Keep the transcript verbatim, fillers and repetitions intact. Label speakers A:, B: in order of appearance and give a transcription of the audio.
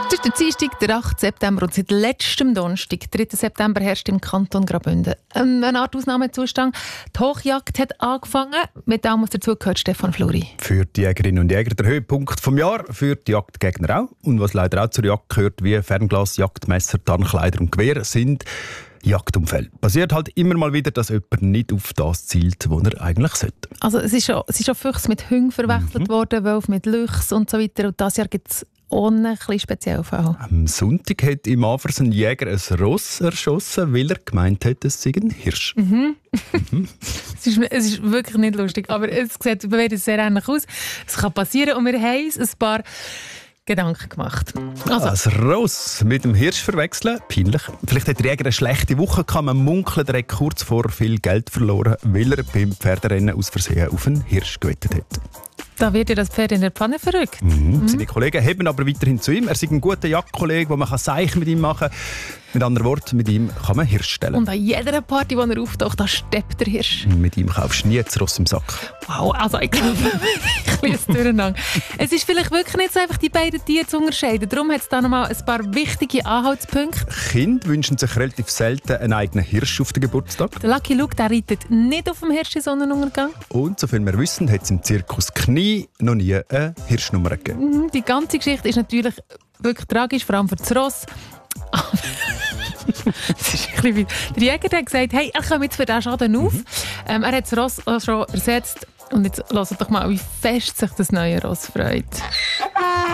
A: Es ist der Dienstag, der achte September, und seit letztem Donnerstag, dritten September, herrscht im Kanton Graubünden eine Art Ausnahmezustand. Die Hochjagd hat angefangen. Mit dem, was dazu gehört, Stefan Fluri.
B: Für die Jägerinnen und Jäger der Höhepunkt vom Jahr, für die Jagdgegner auch. Und was leider auch zur Jagd gehört, wie Fernglas, Jagdmesser, Tarnkleider und Gewehr, sind Jagdunfälle. Passiert halt immer mal wieder, dass jemand nicht auf das zielt, was er eigentlich sollte.
A: Also es ist schon, es ist schon Füchse mit Hüngen verwechselt mhm. worden, Wölfe mit Luchs und so weiter. Und dieses Jahr gibt es ohne ein bisschen speziell Fall.
B: Am Sonntag hat im Afers ein Jäger ein Ross erschossen, weil er gemeint hat, es sei ein Hirsch.
A: Mhm. mhm. es, ist, es ist wirklich nicht lustig, aber es sieht sehr ähnlich aus. Es kann passieren und wir haben uns ein paar Gedanken gemacht.
B: Also. Ein Ross mit dem Hirsch verwechseln, peinlich. Vielleicht hat der Jäger eine schlechte Woche gehabt. Man munkelt, er hat kurz vor viel Geld verloren, weil er beim Pferderennen aus Versehen auf einen Hirsch gewettet hat.
A: Da wird ja das Pferd in der Pfanne verrückt.
B: Mhm. Mhm. Seine Kollegen haben aber weiterhin zu ihm. Er ist ein guter Jagdkollege, wo man Seich mit ihm machen kann. Mit anderen Worten, mit ihm kann man Hirsch stellen.
A: Und an jeder Party, wo er auftaucht, da steppt der Hirsch.
B: Mit ihm kaufst du nie das Ross im Sack.
A: Wow, also ich glaube, ich lese durcheinander. Es ist vielleicht wirklich nicht so einfach, die beiden Tiere zu unterscheiden. Darum hat es da nochmal ein paar wichtige Anhaltspunkte.
B: Kinder wünschen sich relativ selten einen eigenen Hirsch auf den Geburtstag.
A: Der Lucky Luke, der reitet nicht auf dem Hirsch in Sonnenuntergang.
B: Und soviel wir wissen, hat es im Zirkus Knie noch nie eine Hirschnummer gegeben.
A: Die ganze Geschichte ist natürlich wirklich tragisch, vor allem für das Ross. Das ist ein bisschen wie der Jäger hat gesagt, hey, er kommt jetzt für diesen Schaden auf. Mhm. Ähm, er hat das Ross auch schon ersetzt. Und jetzt hört doch mal, wie fest sich das neue Ross freut.